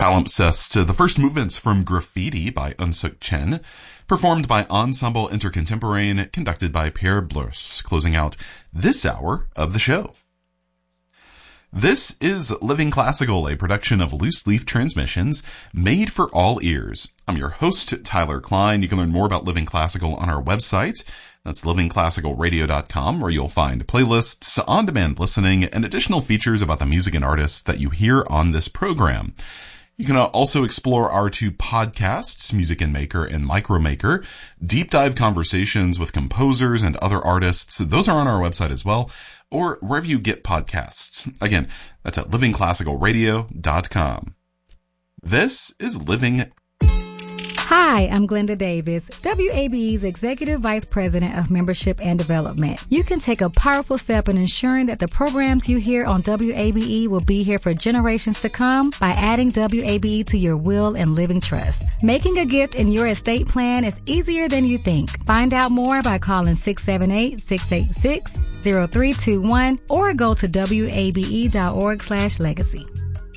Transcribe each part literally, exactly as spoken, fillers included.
Palimpsest, the first movements from Graffiti by Eun-Suk Chen, performed by Ensemble Intercontemporain, conducted by Pierre Bleus, closing out this hour of the show. This is Living Classical, a production of Loose Leaf Transmissions, made for all ears. I'm your host, Tyler Klein. You can learn more about Living Classical on our website. That's living classical radio dot com, where you'll find playlists, on-demand listening, and additional features about the music and artists that you hear on this program. You can also explore our two podcasts, Music and Maker and Micromaker, deep dive conversations with composers and other artists. Those are on our website as well, or wherever you get podcasts. Again, that's at living classical radio dot com. This is Living. Hi, I'm Glenda Davis, W A B E's Executive Vice President of Membership and Development. You can take a powerful step in ensuring that the programs you hear on W A B E will be here for generations to come by adding W A B E to your will and living trust. Making a gift in your estate plan is easier than you think. Find out more by calling six seven eight, six eight six, zero three two one or go to W A B E dot org slash legacy.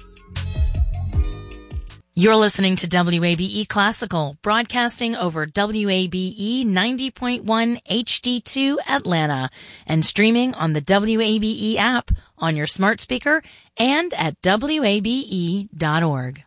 You're listening to W A B E Classical, broadcasting over W A B E ninety point one H D two Atlanta and streaming on the W A B E app on your smart speaker and at W A B E dot org.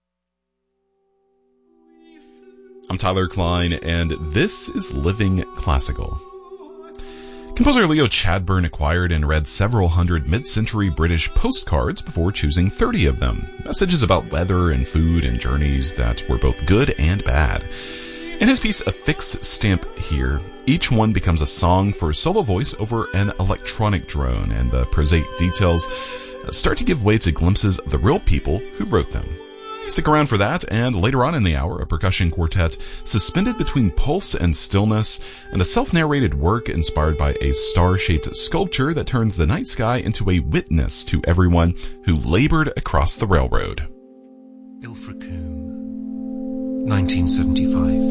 I'm Tyler Klein, and this is Living Classical. Composer Leo Chadbourne acquired and read several hundred mid-century British postcards before choosing thirty of them. Messages about weather and food and journeys that were both good and bad. In his piece Affix Stamp Here, each one becomes a song for solo voice over an electronic drone, and the prosaic details start to give way to glimpses of the real people who wrote them. Stick around for that, and later on in the hour, a percussion quartet suspended between pulse and stillness, and a self-narrated work inspired by a star-shaped sculpture that turns the night sky into a witness to everyone who labored across the railroad. Ilfracombe, nineteen seventy-five.